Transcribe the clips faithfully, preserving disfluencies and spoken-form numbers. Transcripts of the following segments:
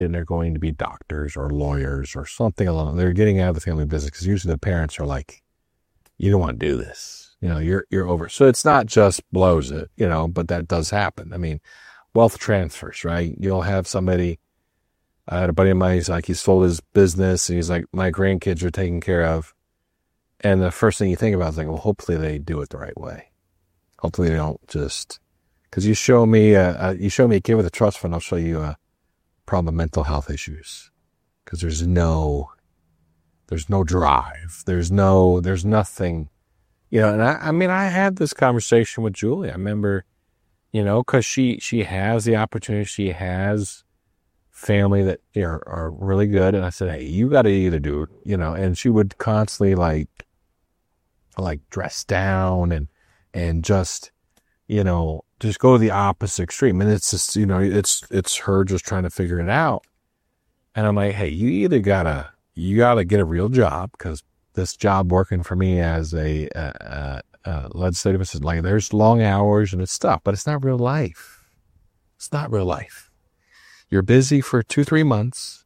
and they're going to be doctors or lawyers or something along. They're getting out of the family business because usually the parents are like, you don't want to do this. You know, you're, you're over. So it's not just blows it, you know, but that does happen. I mean, wealth transfers, right? You'll have somebody, I had a buddy of mine, he's like, he sold his business and he's like, my grandkids are taken care of. And the first thing you think about is like, well, hopefully they do it the right way. Hopefully they don't just, because you show me, uh, uh, you show me a kid with a trust fund, I'll show you a problem of mental health issues. Because there's no, there's no drive. There's no, there's nothing, you know. And I, I mean, I had this conversation with Julie. I remember, you know, because she, she has the opportunity, she has family that you know, are, are really good. And I said, hey, you got to either do, you know, and she would constantly like, like dress down and, and just, you know, just go to the opposite extreme. And it's just, you know, it's, it's her just trying to figure it out. And I'm like, hey, you either gotta, you gotta get a real job, because this job working for me as a, uh, uh, legislative assistant, like there's long hours and it's stuff, but it's not real life. It's not real life. You're busy for two, three months.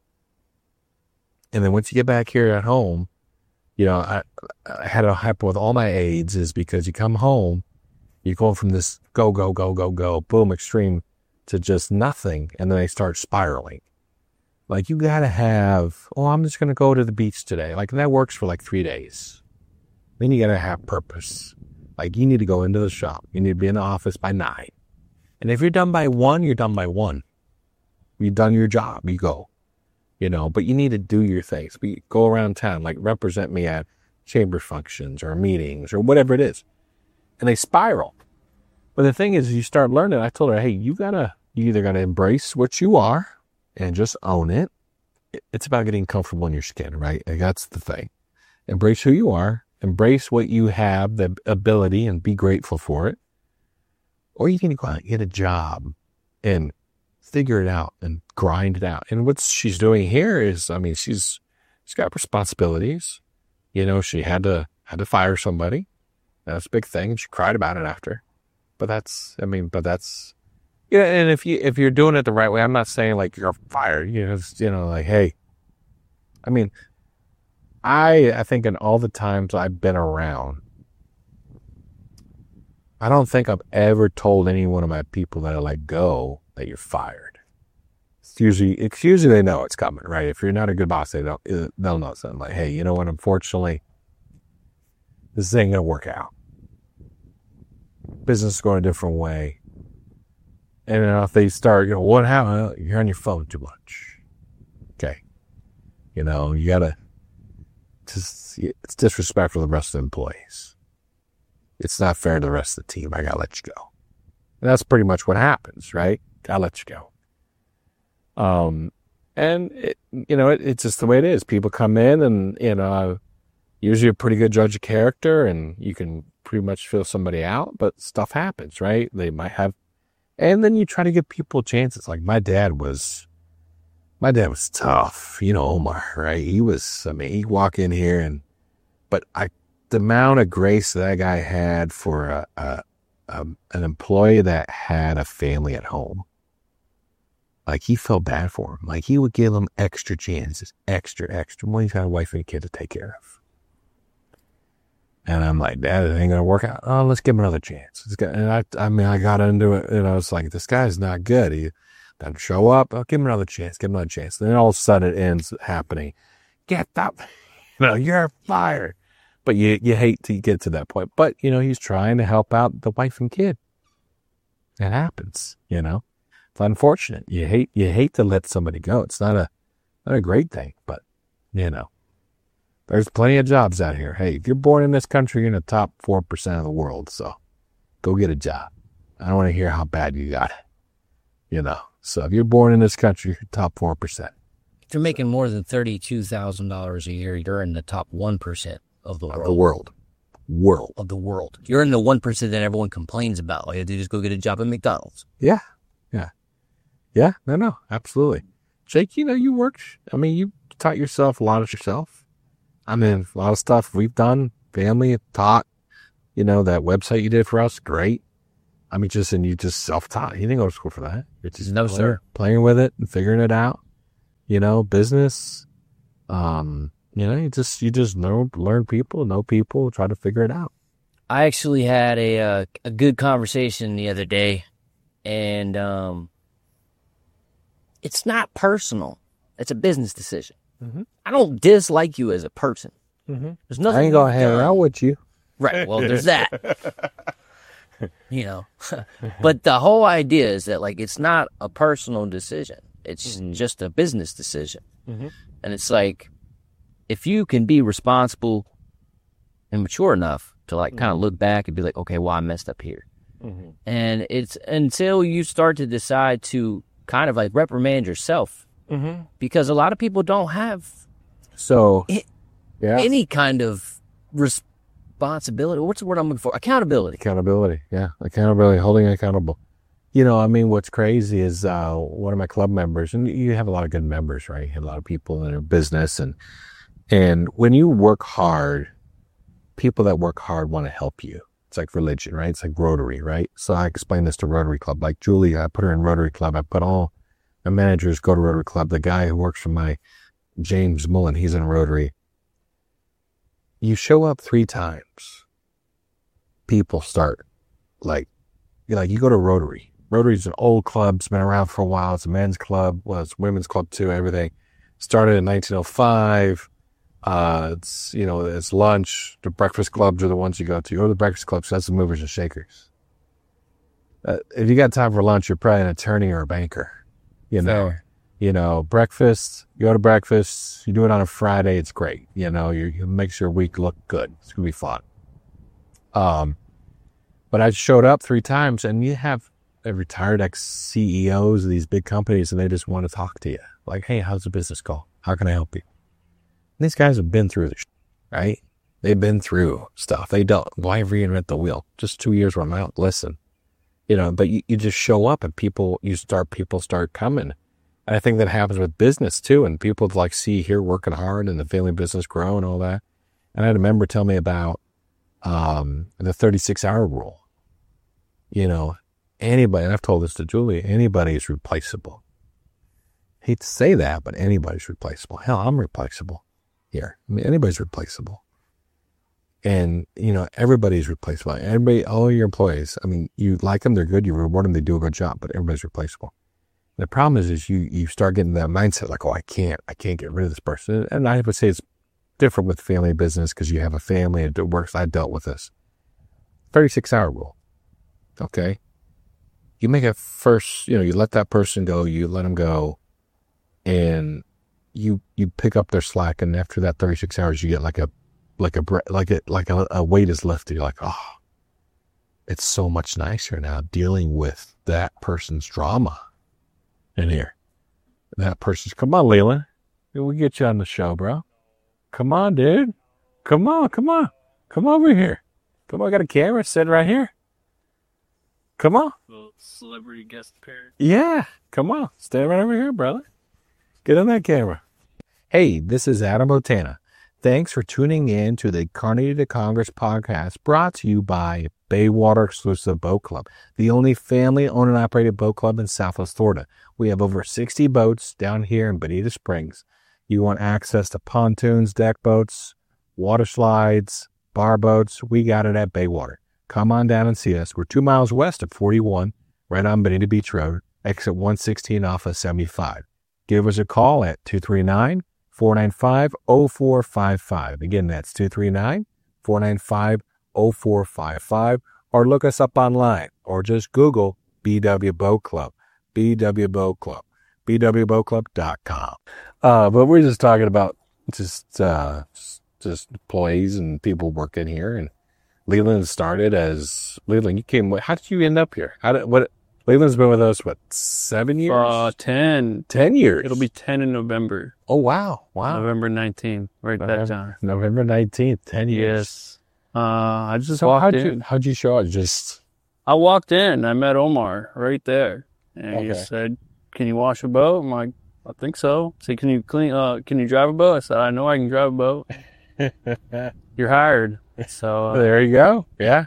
And then once you get back here at home, you know, I, I had a happen with all my aides is because you come home, you're going from this go, go, go, go, go, boom, extreme to just nothing. And then they start spiraling. Like you got to have, oh, I'm just going to go to the beach today. Like that works for like three days. Then you got to have purpose. Like you need to go into the shop. You need to be in the office by nine. And if you're done by one, you're done by one. You've done your job, you go, you know, but you need to do your things. We go around town, like represent me at chamber functions or meetings or whatever it is. And they spiral. But the thing is, you start learning. I told her, hey, you gotta, you either gotta embrace what you are and just own it. It's about getting comfortable in your skin, right? Like, that's the thing. Embrace who you are, embrace what you have, the ability, and be grateful for it. Or you can go out and get a job and figure it out and grind it out. And what she's doing here is, I mean, she's, she's got responsibilities. You know, she had to, had to fire somebody. That's a big thing. She cried about it after. But that's, I mean, but that's, yeah. And if you, if you're doing it the right way, I'm not saying like you're fired, you know, it's, you know, like, hey, I mean, I, I think in all the times I've been around, I don't think I've ever told any one of my people that I let go that you're fired. It's usually, it's usually they know it's coming, right? If you're not a good boss, they don't, they'll know something like, hey, you know what? Unfortunately, this ain't going to work out. Business is going a different way. And then if they start, you know, what happened? You're on your phone too much. Okay. You know, you got to, just, it's disrespectful to the rest of the employees. It's not fair to the rest of the team. I got to let you go. And that's pretty much what happens, right? Got to let you go. Um, and, it, you know, it, it's just the way it is. People come in and, you know, usually a pretty good judge of character and you can pretty much fill somebody out, but stuff happens, right? They might have, and then you try to give people chances. Like my dad was, my dad was tough, you know, Omar, right? He was, I mean, he'd walk in here and, but I, the amount of grace that guy had for a, a, a an employee that had a family at home, like he felt bad for him. Like he would give them extra chances, extra, extra. Well, he's got a wife and a kid to take care of. And I'm like, Dad, it ain't going to work out. Oh, let's give him another chance. And I, I mean, I got into it and I was like, this guy's not good. He doesn't show up. I'll give him another chance, give him another chance. And then all of a sudden it ends happening. Get up. You know, you're fired. But you, you hate to get to that point. But, you know, he's trying to help out the wife and kid. It happens, you know. It's unfortunate. You hate, you hate to let somebody go. It's not a, not a great thing, but, you know. There's plenty of jobs out here. Hey, if you're born in this country, you're in the top four percent of the world. So go get a job. I don't want to hear how bad you got it. You know, so if you're born in this country, you're top four percent. If you're making more than thirty-two thousand dollars a year, you're in the top one percent of the world. Of the world. World. Of the world. You're in the one percent that everyone complains about. Like, they just go get a job at McDonald's. Yeah. Yeah. Yeah. No, no, absolutely. Jake, you know, you worked, I mean, you taught yourself a lot of yourself. I mean, a lot of stuff we've done, family taught, you know, that website you did for us, great. I mean, just, and you just self-taught. You didn't go to school for that. You're just no, playing, sir. Playing with it and figuring it out. you know, business. Um, you know, you just you just know, learn people, know people, try to figure it out. I actually had a uh, a good conversation the other day, and um, it's not personal. It's a business decision. Mm-hmm. I don't dislike you as a person. Mm-hmm. There's nothing. I ain't gonna you've hang done. out with you. Right. Well, there's that. You know, but the whole idea is that like it's not a personal decision. It's mm-hmm. just a business decision, mm-hmm. and it's like if you can be responsible and mature enough to like mm-hmm. kind of look back and be like, okay, well, I messed up here, mm-hmm. and it's until you start to decide to kind of like reprimand yourself, mm-hmm. because a lot of people don't have so it, yeah. any kind of responsibility. Responsibility. What's the word I'm looking for? Accountability. Accountability. Yeah. Accountability. Holding accountable. You know, I mean, what's crazy is uh, one of my club members, and you have a lot of good members, right? You have a lot of people in their business. And, and when you work hard, people that work hard want to help you. It's like religion, right? It's like Rotary, right? So I explained this to Rotary Club. Like Julie, I put her in Rotary Club. I put all my managers go to Rotary Club. The guy who works for my James Mullen, he's in Rotary. You show up three times, people start like, you like you go to Rotary. Rotary's an old club, it's been around for a while. It's a men's club, well, it's a women's club too, everything. Started in nineteen oh five. Uh, it's, you know, it's lunch. The breakfast clubs are the ones you go to. You go to the breakfast clubs, that's the movers and shakers. Uh, if you got time for lunch, you're probably an attorney or a banker, you know. Fair. You know, breakfast, you go to breakfast, you do it on a Friday, it's great. You know, you, you makes your week look good. It's going to be fun. Um, but I showed up three times, and you have a retired ex-C E Os of these big companies, and they just want to talk to you. Like, hey, how's the business go? How can I help you? And these guys have been through this, right? They've been through stuff. They don't. Why reinvent the wheel? Just two years from now, listen. You know, but you, you just show up, and people, you start, people start coming. I think that happens with business too, and people like see here working hard and the family business grow and all that. And I had a member tell me about um, the thirty-six hour rule. You know, anybody, and I've told this to Julie, anybody is replaceable. Hate to say that, but anybody's replaceable. Hell, I'm replaceable here. I mean, anybody's replaceable. And, you know, everybody's replaceable. Everybody, all your employees, I mean, you like them, they're good, you reward them, they do a good job, but everybody's replaceable. The problem is, is you, you start getting that mindset like, oh, I can't, I can't get rid of this person. And I would say it's different with family business because you have a family and it works. I dealt with this. thirty-six hour rule. Okay. You make a first, you know, you let that person go, you let them go, and you, you pick up their slack. And after that thirty-six hours, you get like a, like a, like a, like a, a weight is lifted. You're like, oh, it's so much nicer now dealing with that person's drama. In here, that person's, come on, Leland, we'll get you on the show, bro. Come on, dude. Come on, come on. Come over here. Come on, I got a camera sitting right here. Come on. Little celebrity guest appearance. Yeah, come on. Stand right over here, brother. Get on that camera. Hey, this is Adam Botana. Thanks for tuning in to the Carnegie to Congress podcast brought to you by Baywater Exclusive Boat Club, the only family-owned and operated boat club in Southwest Florida. We have over sixty boats down here in Bonita Springs. You want access to pontoons, deck boats, water slides, bar boats, we got it at Baywater. Come on down and see us. We're two miles west of forty-one, right on Bonita Beach Road, exit one sixteen off of seventy-five. Give us a call at two three nine, four nine five, zero four five five. Again, that's two three nine, four nine five, zero four five five. Or look us up online, or just Google B W Boat Club. B W Boat Club. B W boat club dot com. Uh, but we're just talking about just, uh, just employees and people working here. And Leland started as, Leland, you came, how did you end up here? How did, what, Leland's been with us, what, seven years? Uh, ten. Ten years. It'll be ten in November. Oh, wow. Wow. November nineteenth. Write November, that down. November nineteenth, ten years. Yes. Uh, I just so walked how'd in. You, how'd you show up? Just. I walked in. I met Omar right there. And okay. He said, can you wash a boat? I'm like, I think so. He said, can you clean, uh, can you drive a boat? I said, I know I can drive a boat. You're hired. So. Uh, there you go. Yeah.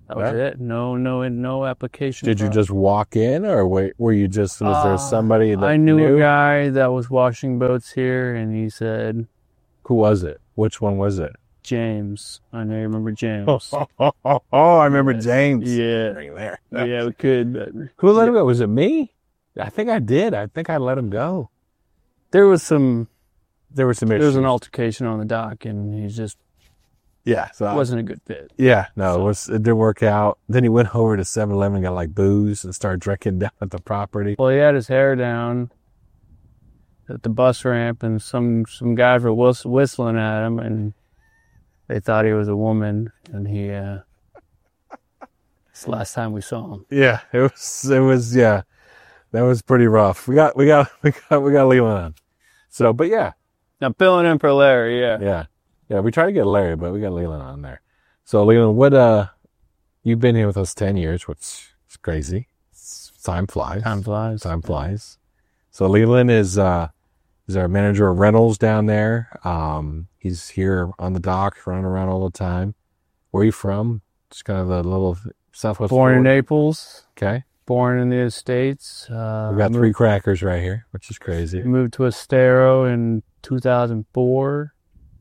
That was Yeah. it. No, no, no application. Did you process. just walk in, or were, were you just, was there Uh, somebody that I knew, a guy that was washing boats here, and he said, Who was it? Which one was it? James. I know you remember James. Oh, oh, oh, oh, I remember Yes. James. Yeah. Right there. Yeah, we could. But Who let him go? Was it me? I think I did. I think I let him go. there was some, There were some there issues. was an altercation on the dock, and he just Yeah. So I- wasn't a good fit. Yeah, no, So- it was it didn't work out. Then he went over to seven eleven and got like booze and started drinking down at the property. Well, he had his hair down at the bus ramp, and some some guys were whist- whistling at him, and they thought he was a woman, and he. Uh, it's the last time we saw him. Yeah, it was it was yeah, that was pretty rough. We got we got we got we got Leland on. So, but yeah, Now filling in for Larry, yeah. yeah, yeah. We tried to get Larry, but we got Leland on there. So Leland, what uh, you've been here with us ten years, which is crazy. It's, time flies. Time flies. Time flies. So Leland is uh is our manager of rentals down there. Um, he's here on the dock, running around all the time. Where are you from? Just kind of a little southwest. Born in Florida. Naples, Okay. born in the Estates. Uh, We got moved, three crackers right here, which is crazy. moved to Estero in two thousand four,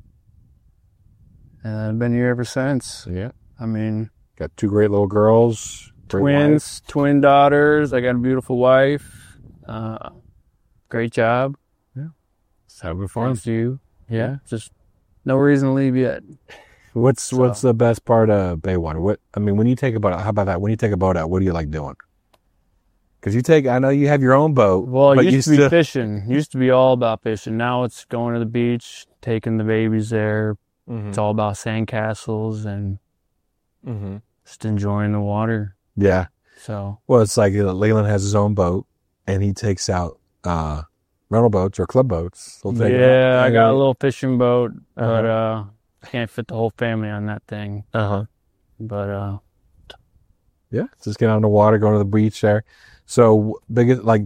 and I've been here ever since. Yeah. I mean, Got two great little girls. great twins, twin daughters. I got a beautiful wife. Uh, great job. wife. Just having fun. Thanks to you. Yeah, just no reason to leave yet. What's So- what's the best part of Baywater? What I mean, when you take a boat out, how about that? When you take a boat out, what do you like doing? Because you take, I know you have your own boat. Well, but it you used to be still- fishing. Used to be all about fishing. Now it's going to the beach, taking the babies there. Mhm. It's all about sandcastles and Mhm. just enjoying the water. Yeah. So Well, it's like uh, Leland has his own boat, and he takes out uh, rental boats or club boats. He'll take it yeah, out. I got a little fishing boat, but Uh-huh. uh, can't fit the whole family on that thing. Uh-huh. But uh, Yeah, just get on the water, go to the beach there. So, big like,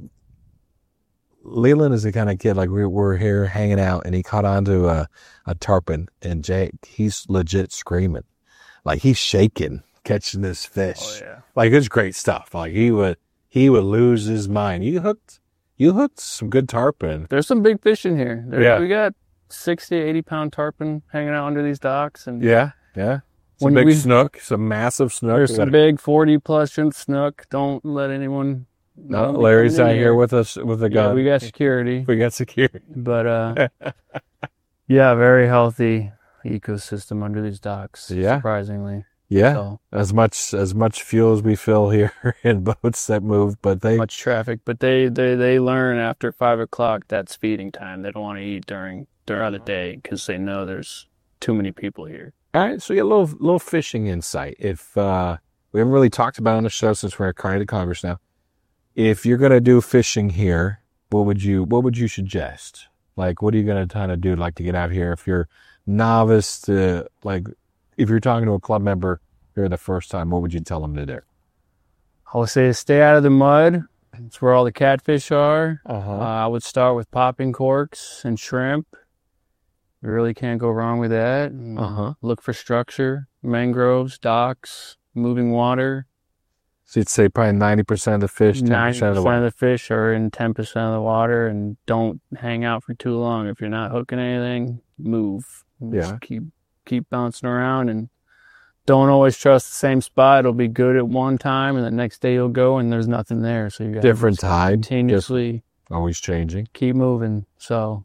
Leland is the kind of kid, like, we we're here hanging out, and he caught onto a, a tarpon, and Jake, he's legit screaming. Like, he's shaking, catching this fish. oh yeah, Like, it's great stuff. Like, he would, he would lose his mind. You hooked, you hooked some good tarpon. there's some big fish in here. There, Yeah. we got sixty, eighty pound tarpon hanging out under these docks, and Yeah, yeah. Some When big we- snook, some massive snook. there's We some got- big forty plus inch snook. Don't let anyone. No, know Larry's coming out in here with us with a Yeah, gun. we got security, we got security. but uh, yeah, very healthy ecosystem under these docks. Yeah. surprisingly. Yeah. So As much as much fuel as we fill here in boats that move, but they much traffic, but they, they, they learn after five o'clock that's feeding time. They don't want to eat during during the day because they know there's too many people here. all right. So you get a little little fishing insight. If uh, we haven't really talked about it on the show since we're at Carnival Congress now, if you're gonna do fishing here, what would you what would you suggest? Like, what are you gonna kind of do, like, to get out here? If you're novice to, like, if you're talking to a club member here the first time, what would you tell them to do? I would say stay out of the mud. It's where all the catfish are. Uh-huh. Uh, I would start with popping corks and shrimp. You really can't go wrong with that. And Uh-huh. Look for structure, mangroves, docks, moving water. So you'd say probably ninety percent of the fish, ten ninety percent of the percent water. of the fish are in ten percent of the water, and don't hang out for too long. If you're not hooking anything, move. Just Yeah. keep keep bouncing around, and don't always trust the same spot. It'll be good at one time, and the next day you'll go and there's nothing there. So you got Different tide, continuously always changing. keep moving. So,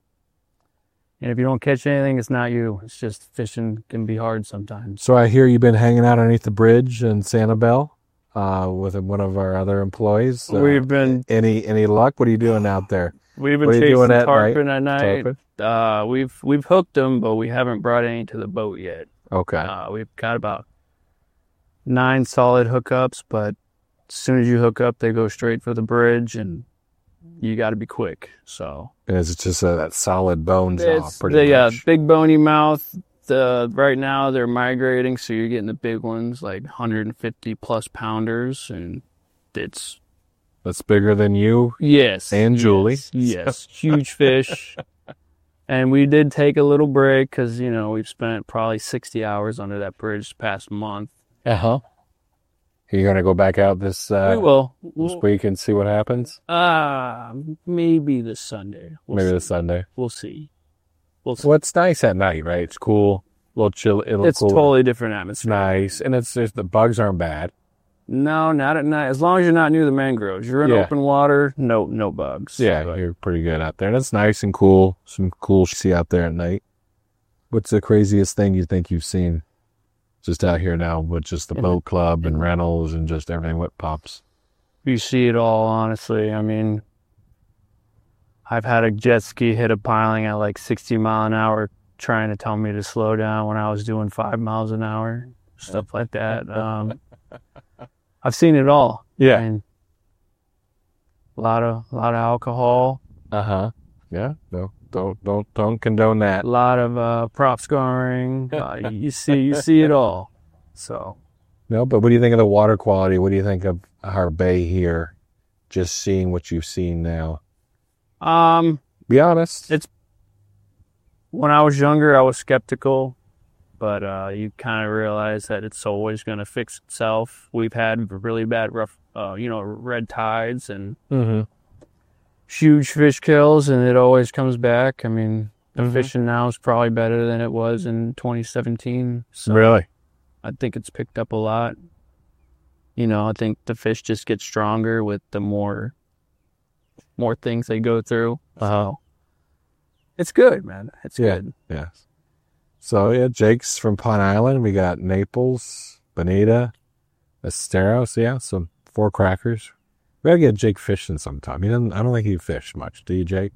and if you don't catch anything, it's not you. It's just fishing can be hard sometimes. So I hear you've been hanging out underneath the bridge in Sanibel uh, with one of our other employees. Uh, We've been any any luck? What are you doing out there? we've been what are you chasing doing at night? tarpon at night. Tarpon? Uh, we've we've hooked them, but we haven't brought any to the boat yet. Okay. Uh, we've got about nine solid hookups, but as soon as you hook up, they go straight for the bridge, and you got to be quick. So And it's just a, that solid bone jaw, it's pretty the uh, much. big bony mouth. The right now they're migrating, so you're getting the big ones, like one hundred fifty plus pounders, and it's That's bigger than you. yes, And yes, Julie. yes, huge fish. And we did take a little break because, you know, we've spent probably sixty hours under that bridge the past month. Uh huh. Are you going to go back out this, uh, we will. this We'll, week and see what happens? uh, maybe this Sunday. We'll Maybe see. this Sunday. We'll see. We'll see. Well, it's nice at night, right? It's cool. A little chill. It'll It's cool. totally different It's atmosphere. nice. And it's just the bugs aren't bad. No, not at night. As long as you're not near the mangroves. You're in Yeah. open water, no no bugs. Yeah, But you're pretty good out there. And it's nice and cool. Some cool shit out there at night. What's the craziest thing you think you've seen just out here now with just the In- boat club and in- rentals and just everything? What pops? you see it all, honestly. I mean, I've had a jet ski hit a piling at like sixty mile an hour trying to tell me to slow down when I was doing five miles an hour, stuff like that. Um, I've seen it all. Yeah. I mean, a lot of a lot of alcohol, Uh huh. Yeah. No. Don't don't don't condone that. a lot of uh, prop scoring. Uh, you see you see it all. So No, but what do you think of the water quality? What do you think of our bay here? Just seeing what you've seen now. um Be honest. It's- when I was younger I was skeptical, but uh, you kind of realize that it's always going to fix itself. We've had really bad rough uh, you know, red tides and Mm-hmm. huge fish kills, and it always comes back. I mean, the Mhm. fishing now is probably better than it was in twenty seventeen. So Really? I think it's picked up a lot. You know, I think the fish just get stronger with the more more things they go through. Uh-huh. So it's good, man. It's Yeah. good. Yes. So yeah, Jake's from Pine Island. We got Naples, Bonita, Estero. So yeah, some four crackers. We gotta get Jake fishing sometime. He doesn't. I don't think he fished much. Do you, Jake?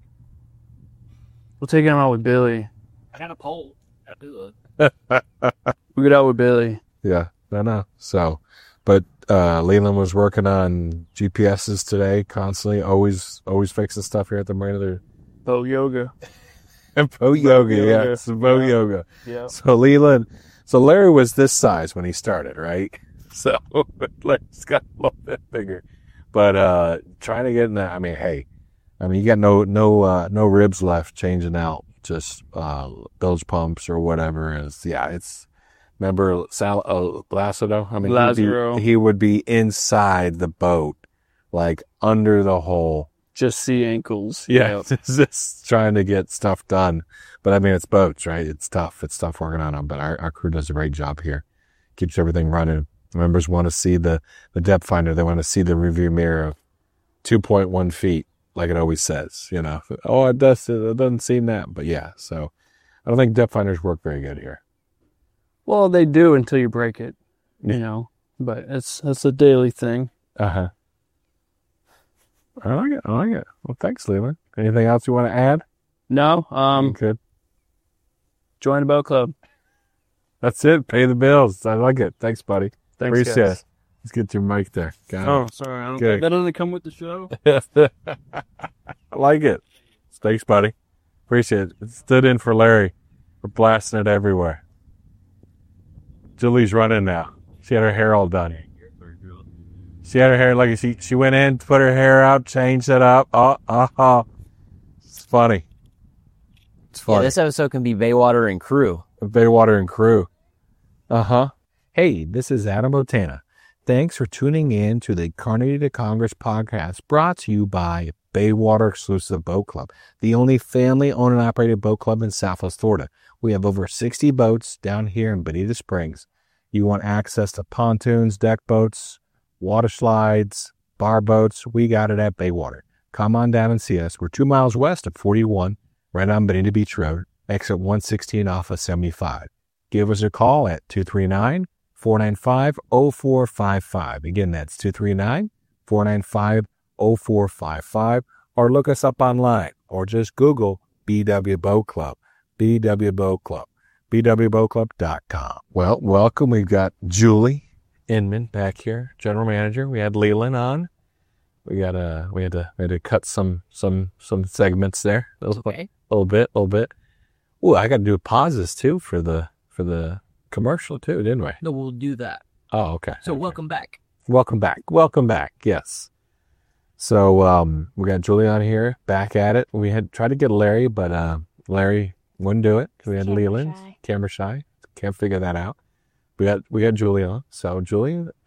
We'll take him out with Billy. I got a pole. I do it. We get out with Billy. Yeah, I know. So, but uh, Leland was working on G P Ses today, constantly, always, always fixing stuff here at the marina. They're Boat yoga. and boat yoga, yoga. yeah, it's boat Yeah. yoga. Yeah. So Leland, so Larry was this size when he started, right? So Larry's got a little bit bigger, but uh, trying to get in that. I mean, hey, I mean, you got no no uh, no ribs left changing out, just uh, bilge pumps or whatever. Is yeah, it's. Remember Sal uh, Lacido? I mean, he'd be- Lazaro. he would be inside the boat, like under the hole. Just see ankles. Yeah, just trying to get stuff done. But I mean, it's boats, right? It's tough. It's tough working on them. But our, our crew does a great job here. Keeps everything running. Members want to see the, the depth finder. They want to see the review mirror of two point one feet, like it always says, you know. Oh, it does. It doesn't seem that. But yeah, so I don't think depth finders work very good here. Well, they do until you break it, Yeah. you know. But it's it's a daily thing. Uh-huh. I like it. I like it. Well, thanks, Leland. Anything else you want to add? No, um, Good. join the boat club. That's it. Pay the bills. I like it. Thanks, buddy. Thanks, Appreciate guys. it. Let's get your mic there. Got Oh, sorry. I don't Good. that doesn't come with the show. it. I like it. Thanks, buddy. Appreciate it. It stood in for Larry. We're blasting it everywhere. Julie's running now. She had her hair all done. She had her hair like she she went in, put her hair out, changed it up. Oh, uh huh. It's funny. It's Yeah, funny. this episode can be Baywater and crew. Baywater and crew. Uh huh. Hey, this is Adam Botana. Thanks for tuning in to the Carnegie to Congress podcast brought to you by Baywater Exclusive Boat Club, the only family owned and operated boat club in Southwest Florida. We have over sixty boats down here in Bonita Springs. You want access to pontoons, deck boats, water slides, bar boats? We got it at Baywater. Come on down and see us. We're two miles west of forty-one, right on Bonita Beach Road, exit one sixteen off of seventy-five. Give us a call at two three nine, four nine five, zero four five five. Again, that's two three nine, four nine five, zero four five five. Or look us up online, or just Google B W Boat Club. B W Boat Club. B W boat club dot com. Well, welcome. We've got Julie Inman back here, general manager. We had Leland on. We got uh, we had to we had to cut some some some segments there. A little, Okay. a little bit, a little bit. Ooh, I got to do pauses too for the for the commercial too, didn't we? No, we'll do that. Oh, okay. So Okay. welcome back. Welcome back. Welcome back. Yes. So um, we got Julie on here, back at it. We had tried to get Larry, but uh, Larry wouldn't do it. We had Camera Leland, shy. camera shy. Can't figure that out. We got we got Julie on. So Julie,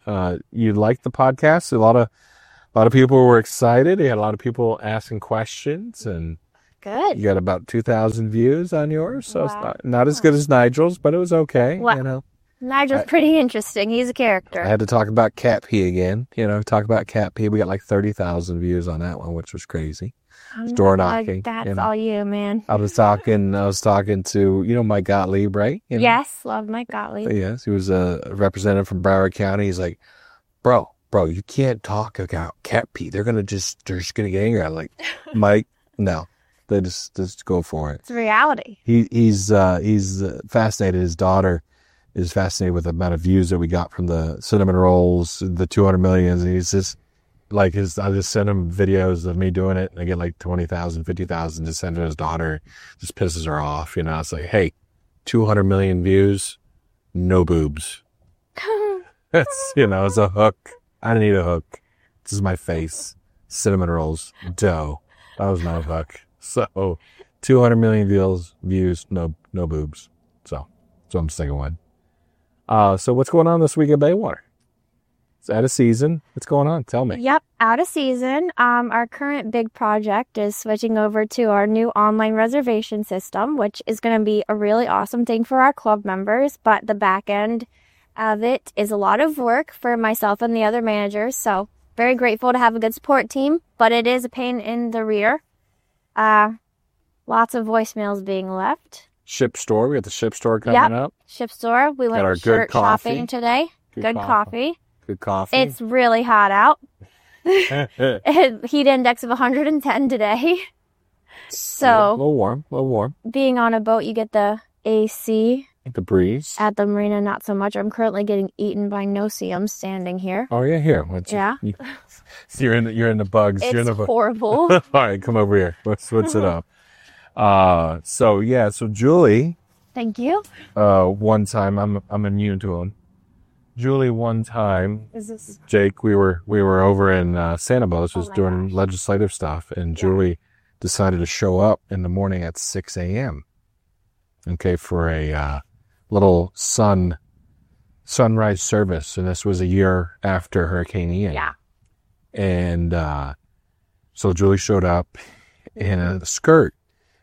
uh, you liked the podcast. A lot of a lot of people were excited. You had a lot of people asking questions, and Good. you got about two thousand views on yours. So it's Wow. not, not as good as Nigel's, but it was okay. Wow. You know, Nigel's I- pretty interesting. He's a character. I had to talk about Cat P again. You know, talk about Cat P. We got like thirty thousand views on that one, which was crazy. Um, door uh, knocking, That's you know. all you, man. I was talking. I was talking to you know Mike Gottlieb, right? You know? Yes, love Mike Gottlieb. Yes, he was a representative from Broward County. He's like, bro, bro, you can't talk about Cat P. They're gonna just, they're just gonna get angry. I'm like, Mike, no, they just, just go for it. It's reality. He, he's, uh, he's uh, fascinated. His daughter is fascinated with the amount of views that we got from the cinnamon rolls, the two hundred millions. And he's just like his, I just send him videos of me doing it and I get like twenty thousand, fifty thousand, just send it to his daughter. Just pisses her off. You know, it's like, hey, two hundred million views, no boobs. It's, you know, it's a hook. I need a hook. This is my face. Cinnamon rolls. Dough. That was my hook. So, two hundred million views, views, no, no boobs. So, so I'm sticking with. Uh, so what's going on this week at Baywater? It's out of season. What's going on? Tell me. Yep, out of season. Um, our current big project is switching over to our new online reservation system, which is going to be a really awesome thing for our club members. But the back end of it is a lot of work for myself and the other managers. So very grateful to have a good support team, but it is a pain in the rear. Uh, lots of voicemails being left. Ship store. We got the ship store coming Yep. up. Ship store. We went our good shirt coffee. shopping today. Good Good, coffee. coffee. Good coffee. It's really hot out. Heat index of one hundred ten today. a So little warm. A little warm. being on a boat, you get the A C. The breeze. At the marina, not so much. I'm currently getting eaten by no-see-ums standing here. Oh yeah, here. What's Yeah. You, you're in. The, you're in the bugs. you're in It's the bu- horrible. All right, come over here. Let's switch it up. Uh, so yeah, so Julie, Thank you. uh, one time I'm I'm immune to him. Julie, one time, Is this? Jake, we were we were over in uh, Santa Barbara, Oh was my doing gosh. legislative stuff, and Julie decided to show up in the morning at six a.m. Okay, for a uh, little sun sunrise service, and this was a year after Hurricane Ian. Yeah. And uh, so Julie showed up in a skirt,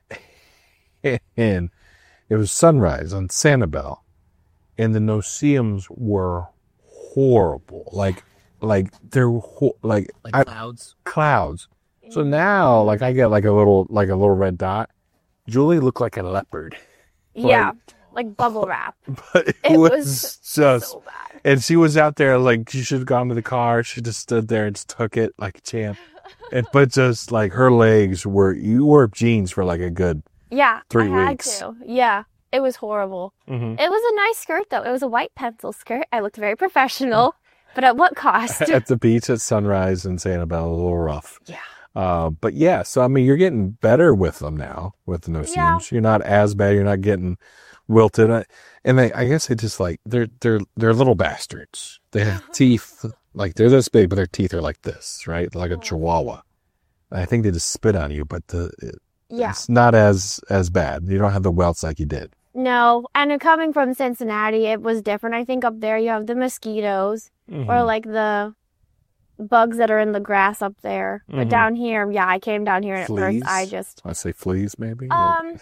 and it was sunrise on Sanibel, and the no-see-ums were horrible. Like, like they're ho- like, Like I- clouds. clouds. So now, like, I get like a little, like a little red dot. Julie looked like a leopard, Yeah. Like bubble wrap. but it, It was, was just. So bad. And she was out there like she should have gone to the car. She just stood there and just took it like a champ. And but just like her legs were, you wore jeans for like a good. Yeah. Three I had weeks. to. Yeah. It was horrible. Mm-hmm. It was a nice skirt, though. It was a white pencil skirt. I looked very professional. But at what cost? At the beach at sunrise in Sanibel, a little rough. Yeah. Uh, but yeah, so I mean, you're getting better with them now with the no seams. Yeah. You're not as bad. You're not getting wilted. I- And they, I guess they just like they're they're they're little bastards. They have teeth like they're this big, but their teeth are like this, right? Like a chihuahua. I think they just spit on you, but the it, Yeah. it's not as as bad. You don't have the welts like you did. No. And coming from Cincinnati, it was different. I think up there you have the mosquitoes or like the bugs that are in the grass up there. But Mhm. down here, yeah, I came down here and at Fleas? first I just I say fleas, maybe. um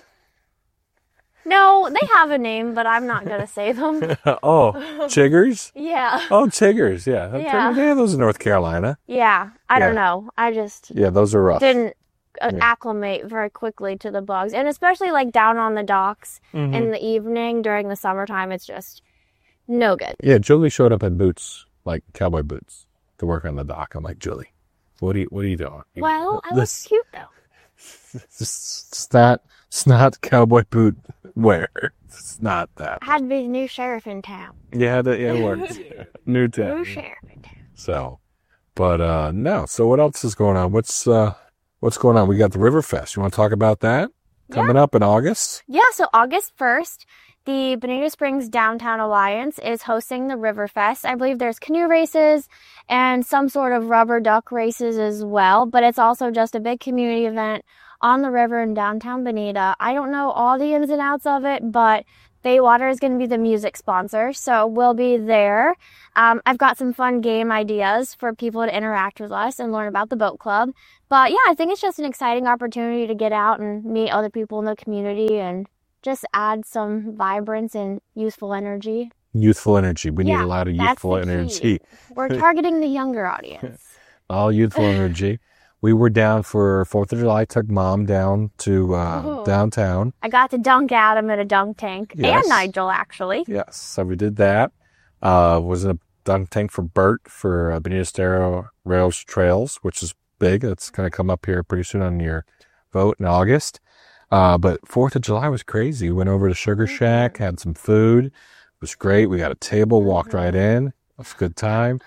no, they have a name, but I'm not gonna say them. oh, chiggers. Yeah. Oh, chiggers. Yeah, Yeah. They have those in North Carolina. Yeah. I don't Yeah. know. I just Yeah, those are rough. didn't uh, Yeah. acclimate very quickly to the bugs. And especially like down on the docks Mhm. in the evening during the summertime, it's just no good. Yeah, Julie showed up in boots, like cowboy boots, to work on the dock. I'm like, Julie, what are you, what are you doing? Well, I this, look cute though. This, it's not, it's not cowboy boot wear. It's not that. Had to be the new sheriff in town. Yeah, that yeah, it works. New New town. sheriff in town. So, but uh no. So what else is going on? What's uh what's going on? We got the River Fest. You want to talk about that coming up in August? Yeah, so August first, the Bonita Springs Downtown Alliance is hosting the River Fest. I believe there's canoe races and some sort of rubber duck races as well, but it's also just a big community event on the river in downtown Bonita. I don't know all the ins and outs of it, but Baywater is going to be the music sponsor, so we'll be there. Um, I've got some fun game ideas for people to interact with us and learn about the boat club. But yeah, I think it's just an exciting opportunity to get out and meet other people in the community and just add some vibrance and youthful energy. Youthful energy. We Yeah, need a lot of that's youthful the key. energy. We're targeting the younger audience. All youthful energy. We were down for fourth of July, took Mom down to uh, Ooh. downtown. I got to dunk Adam in a dunk tank, Yes. and Nigel, actually. Yes, so we did that. Uh, was in a dunk tank for Bert for uh, Benito Estero Rails Trails, which is big. It's going to come up here pretty soon on your vote in August. Uh, but fourth of July was crazy. We went over to Sugar Shack, had some food. It was great. We got a table, walked right in. It was a good time.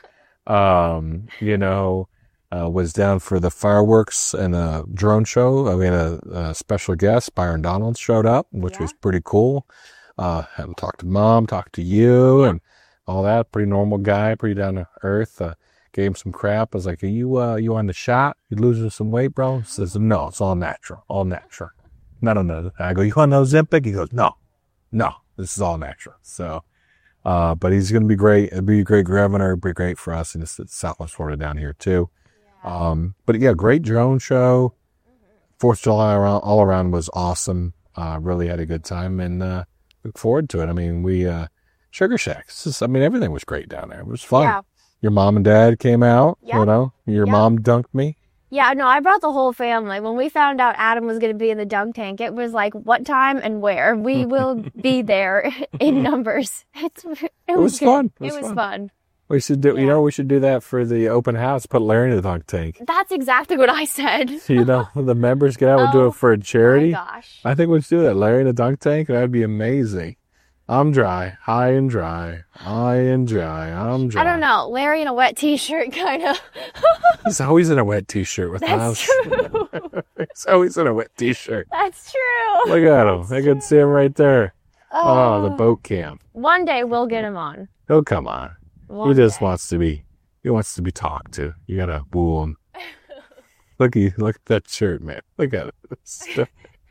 Um, you know, uh, was down for the fireworks and a drone show. Uh, we had a, a special guest, Byron Donald, showed up, which Yeah. was pretty cool. Uh, had to talk to Mom, talk to you, and all that. Pretty normal guy, pretty down to earth. Uh, gave him some crap. I was like, "Are you, uh, you on the shot? You losing some weight, bro?" He says, "No, it's all natural, all natural." Not on the. I go, "You on the Ozempic?" He goes, "No, no, this is all natural." So, uh, but he's going to be great. It'll be a great governor. It'll be great for us in Southwest Florida down here too. Um, but yeah, great drone show. Fourth of July around, all around was awesome. Uh, really had a good time and, uh, look forward to it. I mean, we, uh, Sugar Shack. It's just, I mean, everything was great down there. It was fun. Yeah. Your mom and dad came out, Yeah. you know, your Yeah. mom dunked me. Yeah, no, I brought the whole family. When we found out Adam was going to be in the dunk tank, it was like, what time and where? We will be there in numbers. It's, it, was was good. fun. It It was was fun. fun. We should do, you Yeah. know, we should do that for the open house. Put Larry in the dunk tank. That's exactly what I said. You know, the members get out. We'll do Oh, it for a charity. My gosh. I think we should do that. Larry in the dunk tank. That'd be amazing. I'm dry, high and dry, high and dry. I'm dry. I don't know. Larry in a wet t-shirt, kind of. He's always in a wet t-shirt with That's us. true. He's always in a wet t-shirt. That's true. Look at him. I can see him right there. Oh, the boat camp. One day we'll get him on. Oh, come on. One He just day. wants to be, he wants to be talked to. You gotta woo him. Look, he, look at that shirt, man. Look at it. So-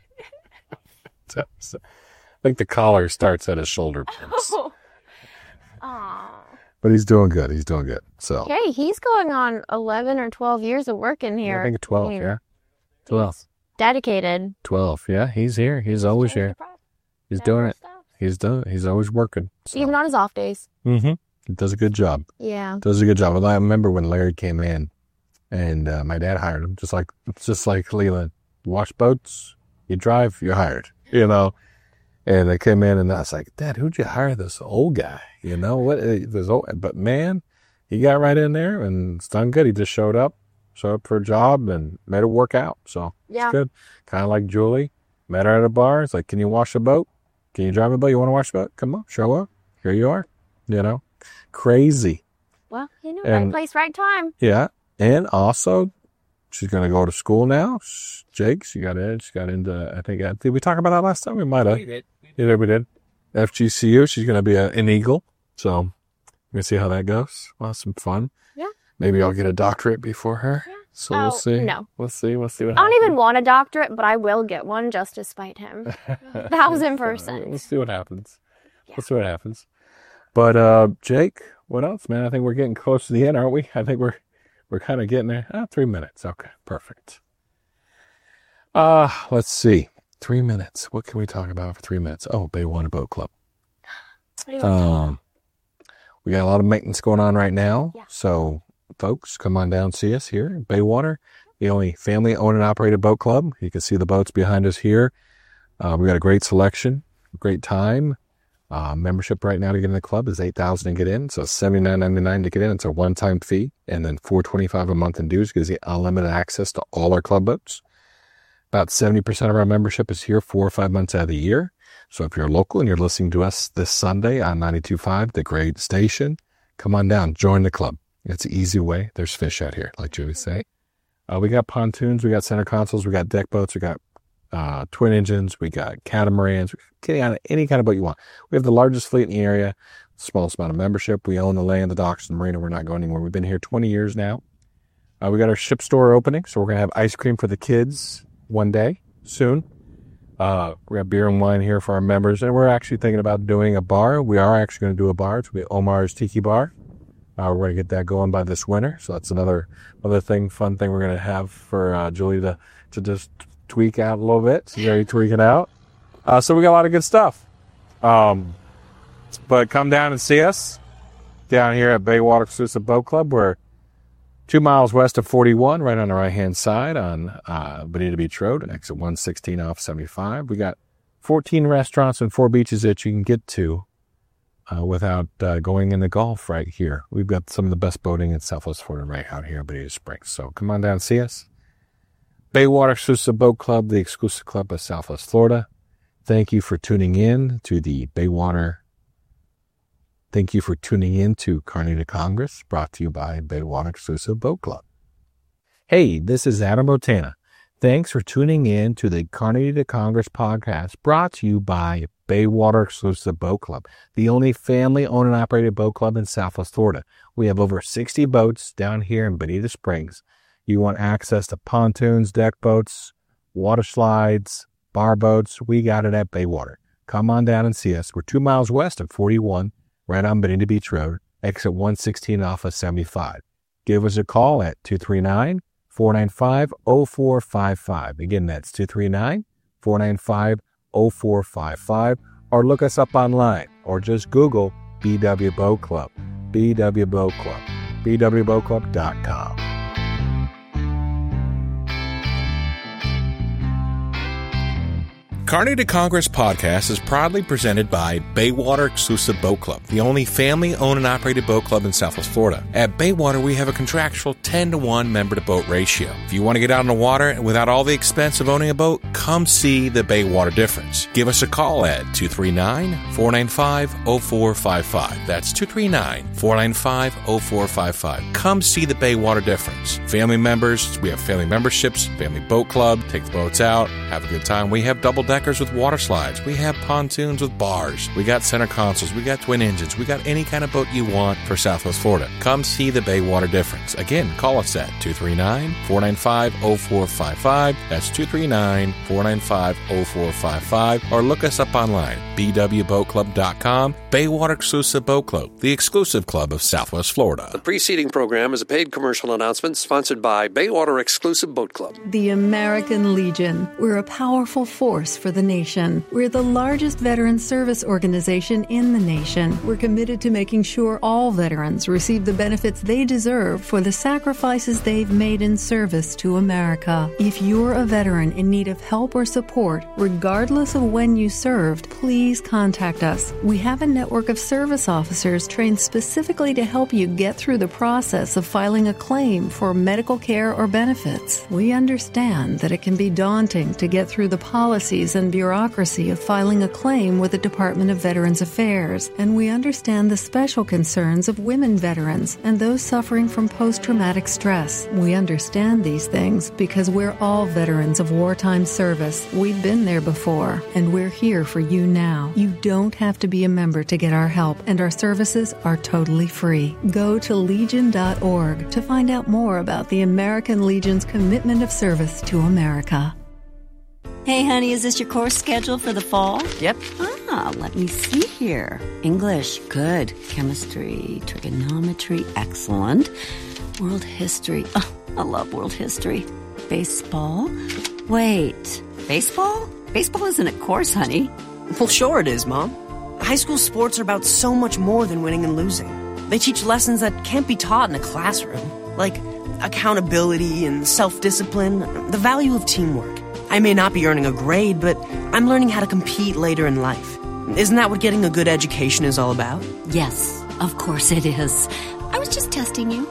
so- I think the collar starts at his shoulder pins. Aw. But he's doing good. He's doing good. So, Hey, he's going on eleven or twelve years of work in here. I think twelve, mean, yeah? twelve. Dedicated. twelve, yeah. He's here. He's always here. He's doing it. He's doing He's always working. So. Even on his off days. Mm-hmm. He does a good job. Yeah. Does a good job. I remember when Larry came in and uh, my dad hired him, just like just like Leland. You wash boats, you drive, you're hired, you know. And they came in and I was like, Dad, who'd you hire this old guy? You know, what this old, but man, he got right in there and it's done good. He just showed up, showed up for a job and made it work out. So Yeah. it's good. Kind of like Julie. Met her at a bar. It's like, can you wash a boat? Can you drive a boat? You want to wash a boat? Come on, show up. Here you are. You know, crazy. Well, you know, And- right place, right time. Yeah. And also, she's going to go to school now. Sh- Jake, she got in. She got into, I think, uh, did we talk about that last time? We might have. We did. Yeah, we did. F G C U, she's going to be a, an Eagle. So, we're going to see how that goes. We'll have some fun. Yeah. Maybe I'll get a doctorate before her. So, we'll Oh, see. no. We'll see. We'll see what I don't happens. even want a doctorate, but I will get one just to spite him. Thousand We'll percent. see what happens. We'll see what happens. But, uh, Jake, what else, man? I think we're getting close to the end, aren't we? I think we're, we're kind of getting there. Ah, three minutes. Okay. Perfect. Uh, let's see. Three minutes. What can we talk about for three minutes? Oh, Baywater Boat Club. Um, we got a lot of maintenance going on right now. Yeah. So, folks, come on down and see us here in Baywater, the only family owned and operated boat club. You can see the boats behind us here. Uh, we got a great selection, great time. Uh, membership right now to get in the club is eight thousand dollars to get in. So seventy-nine ninety-nine to get in. It's a one-time fee, and then four twenty-five a month in dues gives you unlimited access to all our club boats. About seventy percent of our membership is here four or five months out of the year. So if you're local and you're listening to us this Sunday on ninety-two point five, the great station, come on down, join the club. It's an easy way. There's fish out here, like Julie say. Uh, we got pontoons, we got center consoles, we got deck boats, we got uh, twin engines, we got catamarans, any, any kind of boat you want. We have the largest fleet in the area, smallest amount of membership. We own the land, the docks, and the marina. We're not going anywhere. We've been here twenty years now. Uh, we got our ship store opening, so we're going to have ice cream for the kids one day soon. Uh, we have beer and wine here for our members, and we're actually thinking about doing a bar. We are actually going to do a bar. It's going to be Omar's Tiki Bar. Uh, we're going to get that going by this winter. So that's another other thing, fun thing we're going to have for uh, Julie to, to just tweak out a little bit. She's already tweaking out. Uh, so we got a lot of good stuff. Um, but come down and see us down here at Baywater Exclusive Boat Club. We're two miles west of forty-one, right on the right-hand side on uh, Bonita Beach Road, exit one sixteen off seventy-five. We got fourteen restaurants and four beaches that you can get to uh, without uh, going in the Gulf right here. We've got some of the best boating in Southwest Florida right out here in Bonita Springs. So come on down and see us. Baywater Exclusive Boat Club, the exclusive club of Southwest Florida. Thank you for tuning in to the Baywater. Thank you for tuning in to Carney to Congress, brought to you by Baywater Exclusive Boat Club. Hey, this is Adam Botana. Thanks for tuning in to the Carney to Congress podcast, brought to you by Baywater Exclusive Boat Club, the only family-owned and operated boat club in Southwest Florida. We have over sixty boats down here in Bonita Springs. You want access to pontoons, deck boats, water slides, bar boats, we got it at Baywater. Come on down and see us. We're two miles west of forty-one, right on Bonita Beach Road, exit one sixteen off of seventy-five. Give us a call at two three nine, four nine five, zero four five five. Again, that's two three nine, four nine five, zero four five five. Or look us up online, or just Google B W Boat Club. B W Boat Club. B W boat club dot com. Carney to Congress podcast is proudly presented by Baywater Exclusive Boat Club, the only family-owned and operated boat club in Southwest Florida. At Baywater, we have a contractual ten to one member-to-boat ratio. If you want to get out on the water without all the expense of owning a boat, come see the Baywater difference. Give us a call at two three nine, four nine five, zero four five five. That's two three nine, four nine five, zero four five five. Come see the Baywater difference. Family members, we have family memberships, family boat club, take the boats out, have a good time. We have double deck with water slides. We have pontoons with bars. We got center consoles. We got twin engines. We got any kind of boat you want for Southwest Florida. Come see the Baywater difference. Again, call us at two three nine, four nine five, zero four five five. That's two three nine, four nine five, zero four five five. Or look us up online, B W boat club dot com. Baywater Exclusive Boat Club, the exclusive club of Southwest Florida. The preceding program is a paid commercial announcement sponsored by Baywater Exclusive Boat Club. The American Legion. We're a powerful force for the nation. We're the largest veteran service organization in the nation. We're committed to making sure all veterans receive the benefits they deserve for the sacrifices they've made in service to America. If you're a veteran in need of help or support, regardless of when you served, please contact us. We have a network of service officers trained specifically to help you get through the process of filing a claim for medical care or benefits. We understand that it can be daunting to get through the policies and bureaucracy of filing a claim with the Department of Veterans Affairs, and we understand the special concerns of women veterans and those suffering from post-traumatic stress. We understand these things because we're all veterans of wartime service. We've been there before, and we're here for you now. You don't have to be a member to get our help, and our services are totally free. Go to legion dot org to find out more about the American Legion's commitment of service to America. Hey, honey, is this your course schedule for the fall? Yep. Ah, let me see here. English, good. Chemistry, trigonometry, excellent. World history, oh, I love world history. Baseball? Wait, baseball? Baseball isn't a course, honey. Well, sure it is, Mom. High school sports are about so much more than winning and losing. They teach lessons that can't be taught in a classroom, like accountability and self-discipline, the value of teamwork. I may not be earning a grade, but I'm learning how to compete later in life. Isn't that what getting a good education is all about? Yes, of course it is. I was just testing you.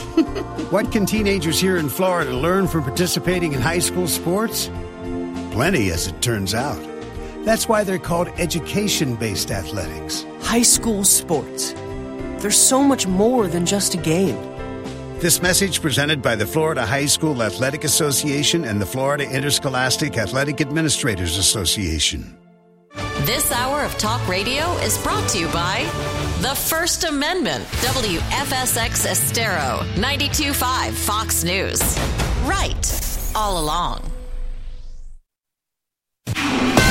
What can teenagers here in Florida learn from participating in high school sports? Plenty, as it turns out. That's why they're called education-based athletics. High school sports. There's so much more than just a game. This message presented by the Florida High School Athletic Association and the Florida Interscholastic Athletic Administrators Association. This hour of talk radio is brought to you by the First Amendment, W F S X Estero, ninety-two point five Fox News. Right, all along.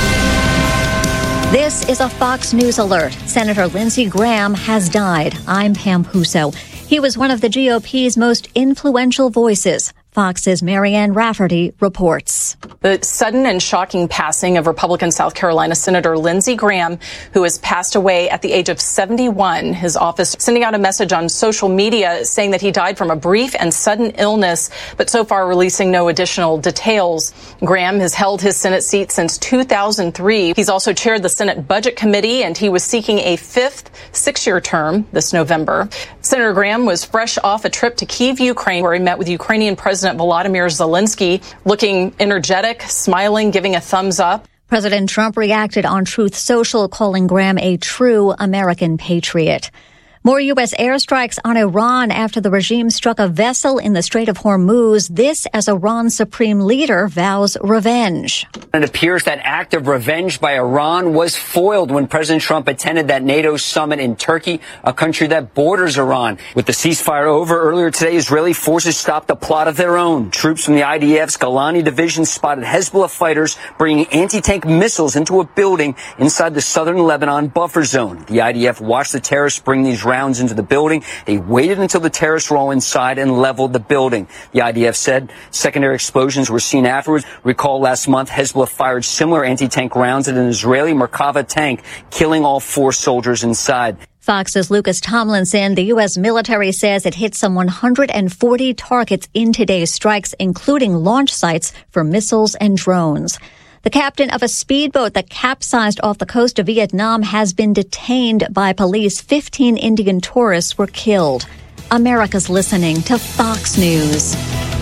This is a Fox News alert. Senator Lindsey Graham has died. I'm Pam Puso. He was one of the G O P's most influential voices. Fox's Marianne Rafferty reports. The sudden and shocking passing of Republican South Carolina Senator Lindsey Graham, who has passed away at the age of seventy-one. His office sending out a message on social media saying that he died from a brief and sudden illness, but so far releasing no additional details. Graham has held his Senate seat since two thousand three. He's also chaired the Senate Budget Committee, and he was seeking a fifth six-year term this November. Senator Graham was fresh off a trip to Kyiv, Ukraine, where he met with Ukrainian President President Volodymyr Zelensky, looking energetic, smiling, giving a thumbs up. President Trump reacted on Truth Social, calling Graham a true American patriot. More U S airstrikes on Iran after the regime struck a vessel in the Strait of Hormuz. This as Iran's supreme leader vows revenge. It appears that act of revenge by Iran was foiled when President Trump attended that NATO summit in Turkey, a country that borders Iran. With the ceasefire over earlier today, Israeli forces stopped a plot of their own. Troops from the I D F's Golani division spotted Hezbollah fighters bringing anti-tank missiles into a building inside the southern Lebanon buffer zone. The I D F watched the terrorists bring these rounds into the building. They waited until the terrorists were all inside and leveled the building. The I D F said secondary explosions were seen afterwards. Recall last month, Hezbollah fired similar anti-tank rounds at an Israeli Merkava tank, killing all four soldiers inside. Fox's Lucas Tomlinson. The U S military says it hit some one hundred forty targets in today's strikes, including launch sites for missiles and drones. The captain of a speedboat that capsized off the coast of Vietnam has been detained by police. fifteen Indian tourists were killed. America's listening to Fox News.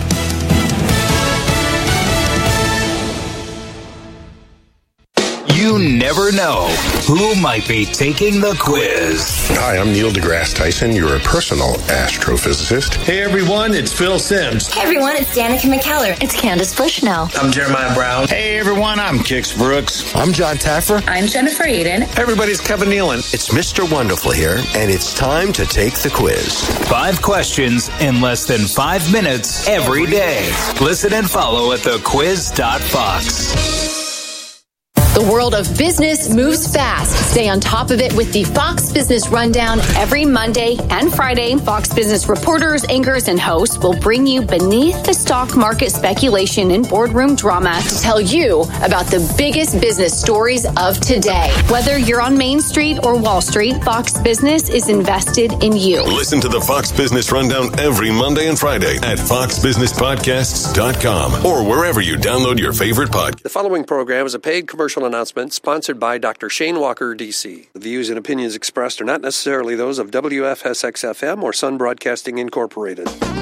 You never know who might be taking the quiz. Hi, I'm Neil deGrasse Tyson, your personal astrophysicist. Hey everyone, it's Phil Simms. Hey everyone, it's Danica McKellar. It's Candace Bushnell. I'm Jeremiah Brown. Hey everyone, I'm Kix Brooks. I'm John Taffer. I'm Jennifer Aiden. Hey everybody, it's Kevin Nealon. It's Mister Wonderful here, and it's time to take the quiz. Five questions in less than five minutes every day. Listen and follow at the quiz dot fox. The world of business moves fast. Stay on top of it with the Fox Business Rundown every Monday and Friday. Fox Business reporters, anchors, and hosts will bring you beneath the stock market speculation and boardroom drama to tell you about the biggest business stories of today. Whether you're on Main Street or Wall Street, Fox Business is invested in you. Listen to the Fox Business Rundown every Monday and Friday at fox business podcasts dot com or wherever you download your favorite podcast. The following program is a paid commercial announcement sponsored by Doctor Shane Walker, D C. The views and opinions expressed are not necessarily those of W F S X F M or Sun Broadcasting Incorporated.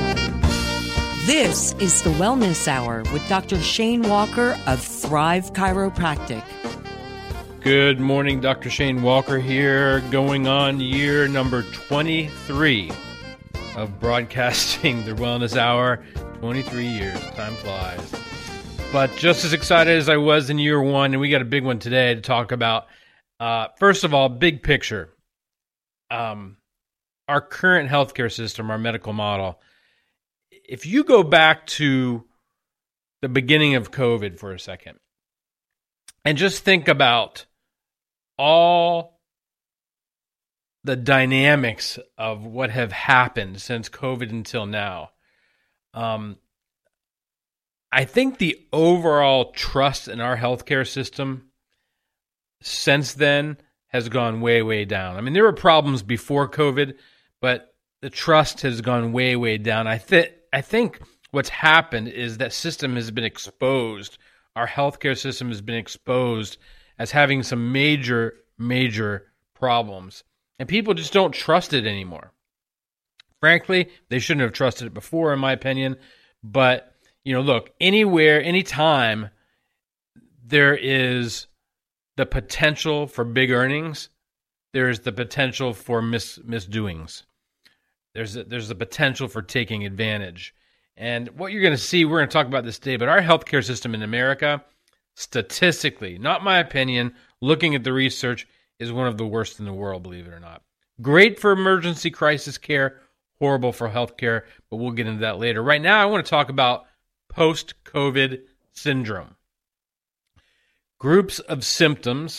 This is the Wellness Hour with Doctor Shane Walker of Thrive Chiropractic. Good morning, Doctor Shane Walker here, going on year number twenty-three of broadcasting the Wellness Hour. twenty-three years, time flies. But just as excited as I was in year one, and we got a big one today to talk about. Uh, first of all, big picture. Um, our current healthcare system, our medical model. If you go back to the beginning of COVID for a second, and just think about all the dynamics of what have happened since COVID until now. Um, I think the overall trust in our healthcare system since then has gone way, way down. I mean, there were problems before COVID, but the trust has gone way, way down. I, th- I think what's happened is that system has been exposed. Our healthcare system has been exposed as having some major, major problems. And people just don't trust it anymore. Frankly, they shouldn't have trusted it before, in my opinion. But you know, look, anywhere, anytime there is the potential for big earnings, there's the potential for mis misdoings. There's a, there's the potential for taking advantage. And what you're going to see, we're going to talk about this today, but our healthcare system in America, statistically, not my opinion, looking at the research, is one of the worst in the world, believe it or not. Great for emergency crisis care, horrible for healthcare, but we'll get into that later. Right now, I want to talk about post-COVID syndrome. Groups of symptoms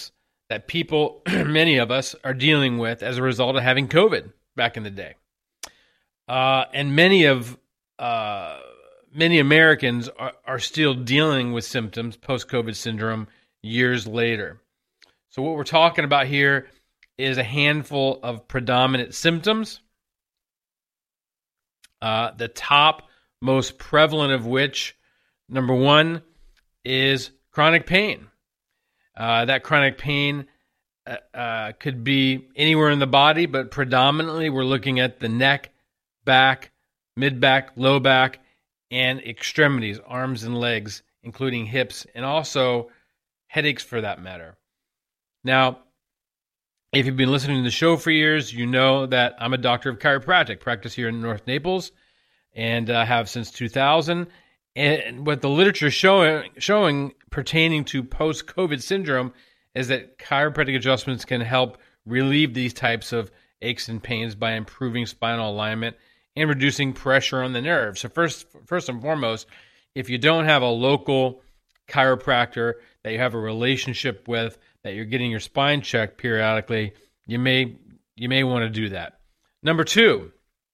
that people, many of us, are dealing with as a result of having COVID back in the day. Uh, and many of uh, many Americans are, are still dealing with symptoms, post-COVID syndrome, years later. So what we're talking about here is a handful of predominant symptoms, uh, the top most prevalent of which, number one, is chronic pain. Uh, that chronic pain uh, uh, could be anywhere in the body, but predominantly we're looking at the neck, back, mid-back, low back, and extremities, arms and legs, including hips, and also headaches for that matter. Now, if you've been listening to the show for years, you know that I'm a doctor of chiropractic, practice here in North Naples, and uh, have since two thousand. And what the literature is showing, showing pertaining to post-COVID syndrome is that chiropractic adjustments can help relieve these types of aches and pains by improving spinal alignment and reducing pressure on the nerves. So first, first and foremost, if you don't have a local chiropractor that you have a relationship with, that you're getting your spine checked periodically, you may you may want to do that. Number two,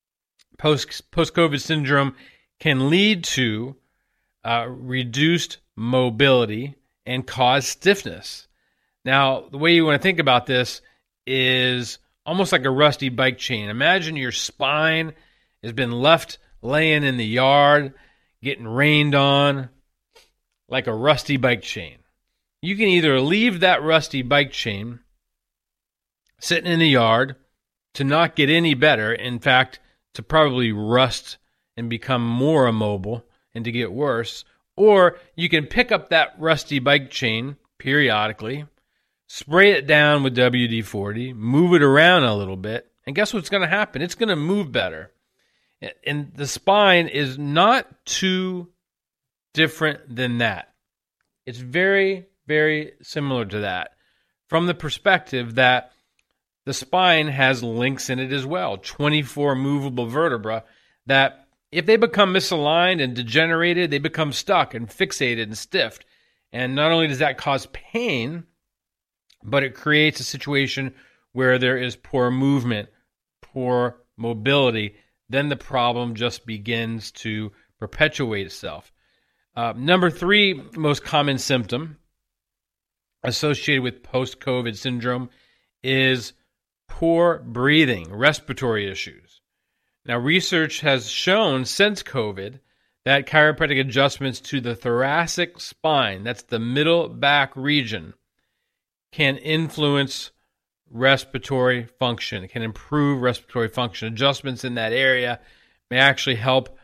post post-COVID syndrome can lead to uh, reduced mobility and cause stiffness. Now, the way you want to think about this is almost like a rusty bike chain. Imagine your spine has been left laying in the yard, getting rained on, like a rusty bike chain. You can either leave that rusty bike chain sitting in the yard to not get any better, in fact, to probably rust and become more immobile and to get worse, or you can pick up that rusty bike chain periodically, spray it down with W D forty, move it around a little bit, and guess what's going to happen? It's going to move better. And the spine is not too different than that. It's very, very similar to that from the perspective that the spine has links in it as well, twenty-four movable vertebrae that if they become misaligned and degenerated, they become stuck and fixated and stiffed. And not only does that cause pain, but it creates a situation where there is poor movement, poor mobility. Then the problem just begins to perpetuate itself. Uh, number three most common symptom associated with post-COVID syndrome is poor breathing, respiratory issues. Now, research has shown since COVID that chiropractic adjustments to the thoracic spine, that's the middle back region, can influence respiratory function. It can improve respiratory function. Adjustments in that area may actually help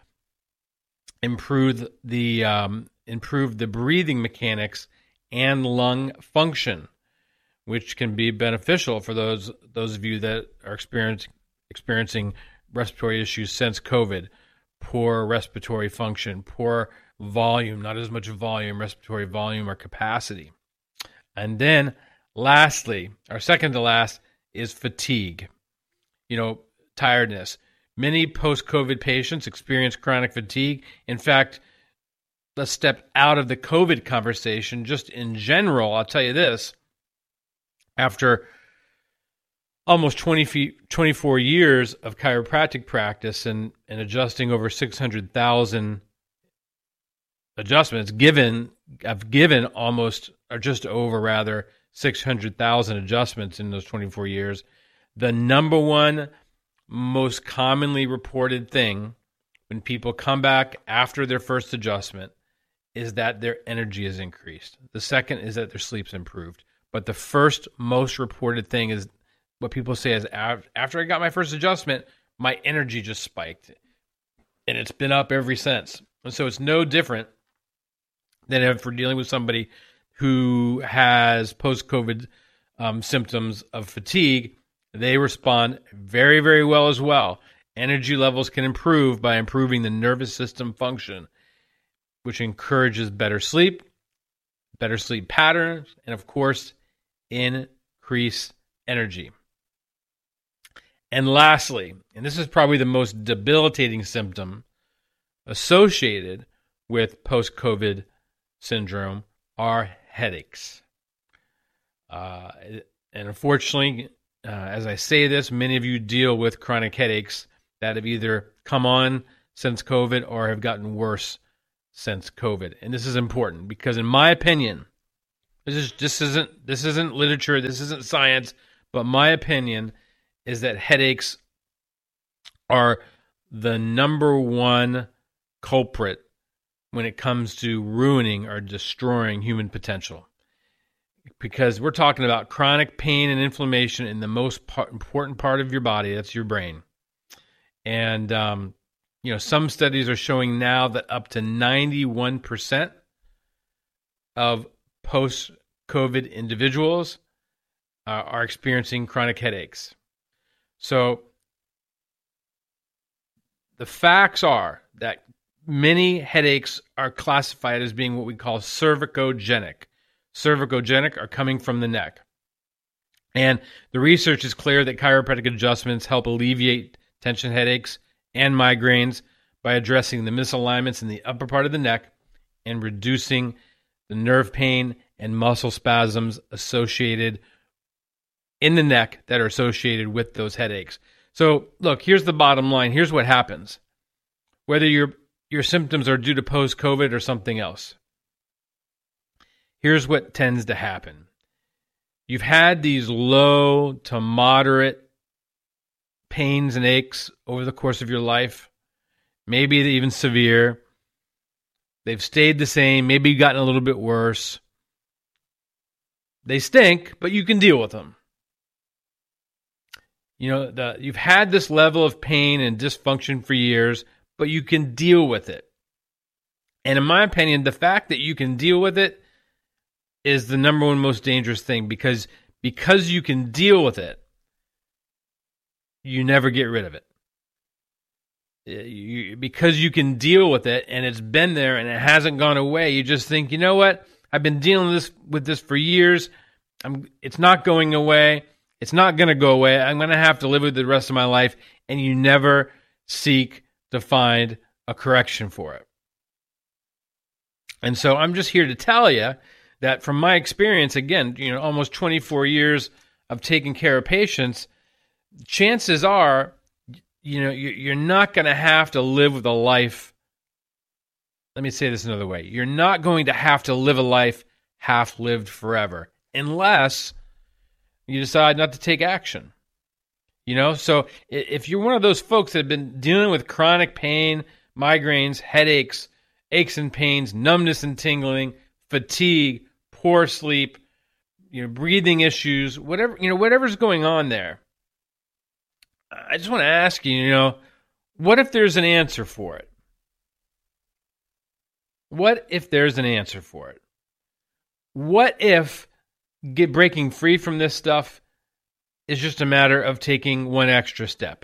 improve the um, improve the breathing mechanics and lung function, which can be beneficial for those those of you that are experiencing experiencing respiratory issues since COVID. Poor respiratory function, poor volume, not as much volume, respiratory volume or capacity. And then lastly, our second to last, is fatigue. You know, tiredness. Many post-COVID patients experience chronic fatigue. In fact, let's step out of the COVID conversation. Just in general, I'll tell you this. After almost twenty, twenty-four years of chiropractic practice and, and adjusting over six hundred thousand adjustments, given I've given almost, or just over rather, six hundred thousand adjustments in those twenty-four years, the number one most commonly reported thing when people come back after their first adjustment is that their energy is increased. The second is that their sleep's improved. But the first most reported thing is what people say is, after I got my first adjustment, my energy just spiked. And it's been up ever since. And so it's no different than if we're dealing with somebody who has post-COVID um, symptoms of fatigue. They respond very, very well as well. Energy levels can improve by improving the nervous system function, which encourages better sleep, better sleep patterns, and of course, increase energy. And lastly, and this is probably the most debilitating symptom associated with post-COVID syndrome, are headaches. Uh, and unfortunately, uh, as I say this, many of you deal with chronic headaches that have either come on since COVID or have gotten worse since COVID. And this is important because, in my opinion, this is this isn't this isn't literature, this isn't science, but my opinion is that headaches are the number one culprit when it comes to ruining or destroying human potential. Because we're talking about chronic pain and inflammation in the most part, important part of your body, that's your brain. And, um, you know, some studies are showing now that up to ninety-one percent of post-COVID individuals uh, are experiencing chronic headaches. So the facts are that many headaches are classified as being what we call cervicogenic. Cervicogenic are coming from the neck. And the research is clear that chiropractic adjustments help alleviate tension headaches and migraines by addressing the misalignments in the upper part of the neck and reducing the nerve pain and muscle spasms associated in the neck that are associated with those headaches. So, look, here's the bottom line. Here's what happens. Whether your your symptoms are due to post-COVID or something else, here's what tends to happen. You've had these low to moderate pains and aches over the course of your life, maybe even severe. They've stayed the same, maybe gotten a little bit worse. They stink, but you can deal with them. You know, the, you've had this level of pain and dysfunction for years, but you can deal with it. And in my opinion, the fact that you can deal with it is the number one most dangerous thing, because because you can deal with it, you never get rid of it. You, because you can deal with it and it's been there and it hasn't gone away, you just think, you know what? I've been dealing with this, with this for years. I'm, it's not going away. It's not going to go away. I'm going to have to live with it the rest of my life. And you never seek to find a correction for it. And so I'm just here to tell you that from my experience, again, you know, almost twenty-four years of taking care of patients, chances are, you know, you're not going to have to live with a life. Let me say this another way. You're not going to have to live a life half lived forever unless you decide not to take action. You know, so if you're one of those folks that have been dealing with chronic pain, migraines, headaches, aches and pains, numbness and tingling, fatigue, poor sleep, you know, breathing issues, whatever, you know, whatever's going on there, I just want to ask you, you know, what if there's an answer for it? What if there's an answer for it? What if get breaking free from this stuff is just a matter of taking one extra step?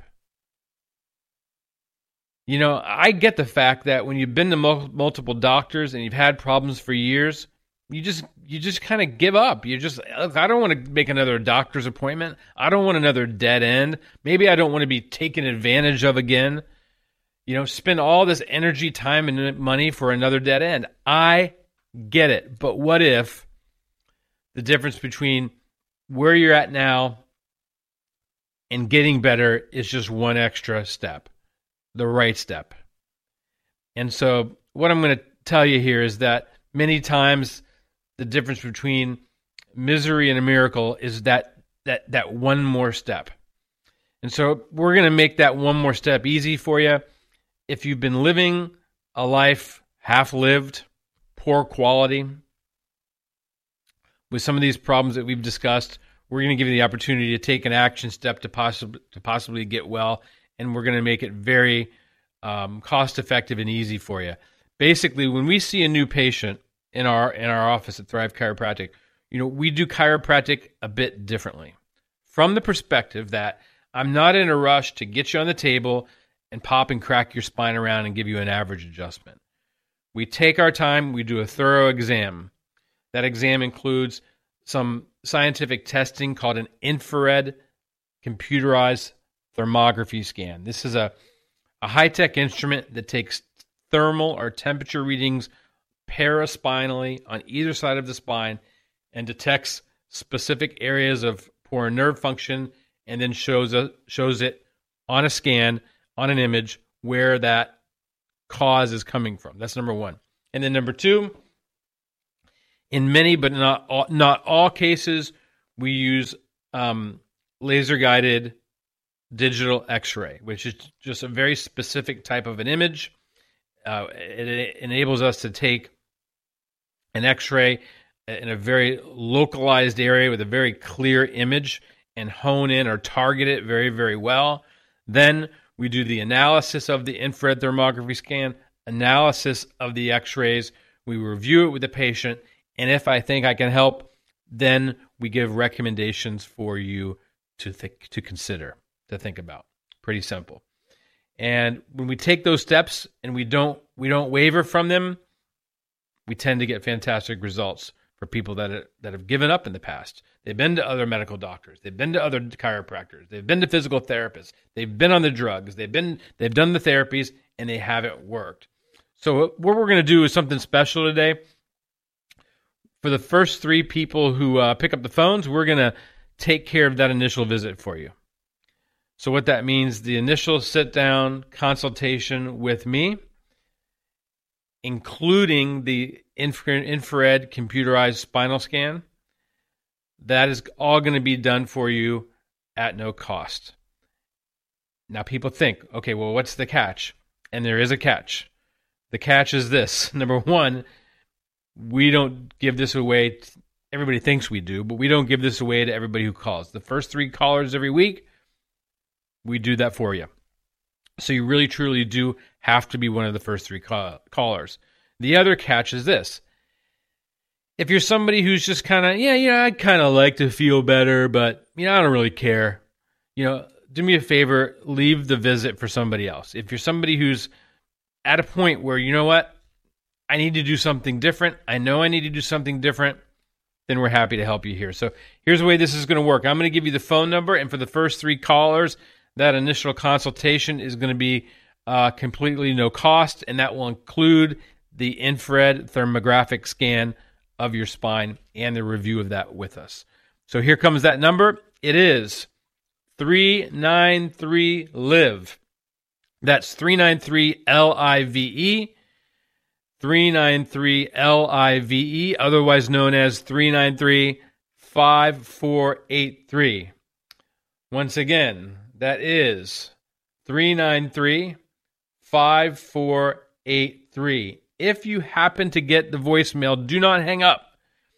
You know, I get the fact that when you've been to mul- multiple doctors and you've had problems for years, you just you just kind of give up. You just, look, I don't want to make another doctor's appointment. I don't want another dead end. Maybe I don't want to be taken advantage of again. You know, spend all this energy, time, and money for another dead end. I get it. But what if the difference between where you're at now and getting better is just one extra step, the right step? And so what I'm going to tell you here is that many times the difference between misery and a miracle is that that that one more step. And so we're going to make that one more step easy for you. If you've been living a life half-lived, poor quality, with some of these problems that we've discussed, we're going to give you the opportunity to take an action step to possibly to possibly get well, and we're going to make it very um, cost-effective and easy for you. Basically, when we see a new patient in our in our office at Thrive Chiropractic, you know, we do chiropractic a bit differently, from the perspective that I'm not in a rush to get you on the table and pop and crack your spine around and give you an average adjustment. We take our time. We do a thorough exam. That exam includes some scientific testing called an infrared computerized thermography scan. This is a, a high-tech instrument that takes thermal or temperature readings paraspinally on either side of the spine and detects specific areas of poor nerve function and then shows a, shows it on a scan, on an image, where that cause is coming from. That's number one. And then number two, in many but not all, not all cases, we use um, laser-guided digital X-ray, which is just a very specific type of an image. Uh, it, it enables us to take an X-ray in a very localized area with a very clear image and hone in or target it very, very well. Then we do the analysis of the infrared thermography scan, analysis of the X-rays. We review it with the patient, and if I think I can help, then we give recommendations for you to think, to consider, to think about. Pretty simple. And when we take those steps and we don't we don't waver from them, we tend to get fantastic results for people that are, that have given up in the past. They've been to other medical doctors. They've been to other chiropractors. They've been to physical therapists. They've been on the drugs. They've been they've done the therapies, and they haven't worked. So what we're going to do is something special today. For the first three people who uh, pick up the phones, we're going to take care of that initial visit for you. So what that means, the initial sit-down consultation with me, including the infra- infrared computerized spinal scan, that is all going to be done for you at no cost. Now people think, okay, well, what's the catch? And there is a catch. The catch is this. Number one, we don't give this away. To, everybody thinks we do, but we don't give this away to everybody who calls. The first three callers every week, we do that for you. So you really, truly do have to be one of the first three call- callers. The other catch is this. If you're somebody who's just kind of, yeah, you know, I'd kind of like to feel better, but, you know, I don't really care. You know, do me a favor, leave the visit for somebody else. If you're somebody who's at a point where, you know what, I need to do something different, I know I need to do something different, then we're happy to help you here. So here's the way this is going to work. I'm going to give you the phone number, and for the first three callers, that initial consultation is going to be uh, completely no cost, and that will include the infrared thermographic scan of your spine and the review of that with us. So here comes that number. It is three nine three live. That's three nine three L I V E. three nine three L I V E, otherwise known as three nine three, five four eight three. Once again, that is three nine three, five four eight three. If you happen to get the voicemail, do not hang up.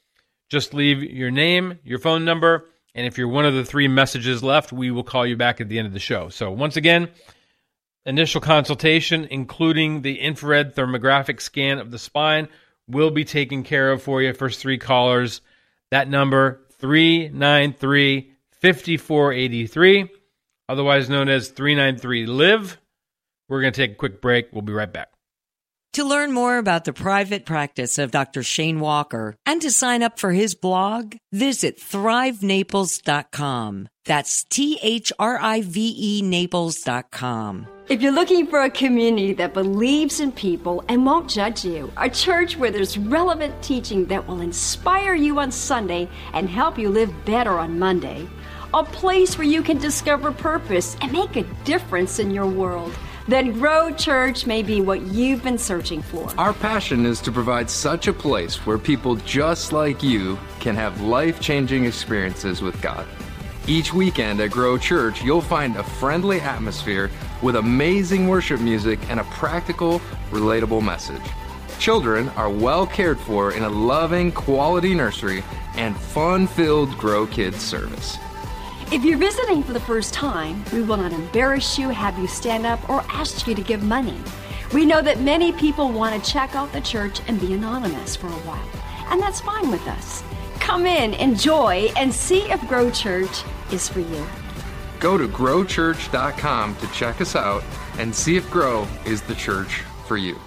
Just leave your name, your phone number, and if you're one of the three messages left, we will call you back at the end of the show. So once again, initial consultation, including the infrared thermographic scan of the spine, will be taken care of for you. First three callers, that number, three nine three, five four eight three, otherwise known as three nine three live. We're going to take a quick break. We'll be right back. To learn more about the private practice of Doctor Shane Walker and to sign up for his blog, visit thrive naples dot com. That's T H R I V E Naples dot com. If you're looking for a community that believes in people and won't judge you, a church where there's relevant teaching that will inspire you on Sunday and help you live better on Monday, a place where you can discover purpose and make a difference in your world, then Grow Church may be what you've been searching for. Our passion is to provide such a place where people just like you can have life-changing experiences with God. Each weekend at Grow Church, you'll find a friendly atmosphere with amazing worship music and a practical, relatable message. Children are well cared for in a loving, quality nursery and fun-filled Grow Kids service. If you're visiting for the first time, we will not embarrass you, have you stand up, or ask you to give money. We know that many people want to check out the church and be anonymous for a while, and that's fine with us. Come in, enjoy, and see if Grow Church is for you. Go to grow church dot com to check us out and see if Grow is the church for you.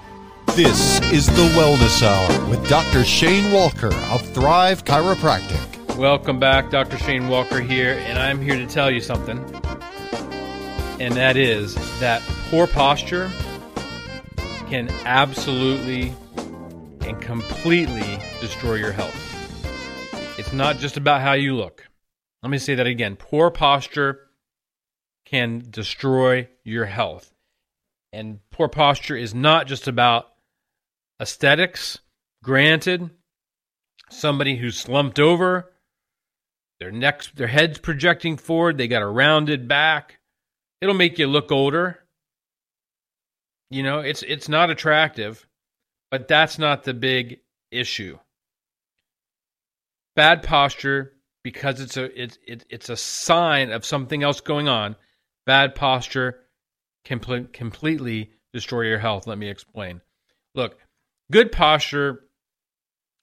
This is the Wellness Hour with Doctor Shane Walker of Thrive Chiropractic. Welcome back. Doctor Shane Walker here, and I'm here to tell you something. And that is that poor posture can absolutely and completely destroy your health. It's not just about how you look. Let me say that again. Poor posture can destroy your health. And poor posture is not just about aesthetics. Granted, somebody who's slumped over, their necks, their head's projecting forward, they got a rounded back, it'll make you look older. You know, it's it's not attractive, but that's not the big issue. Bad posture, because it's a it's it, it's a sign of something else going on. Bad posture can pl- completely destroy your health. Let me explain. Look, good posture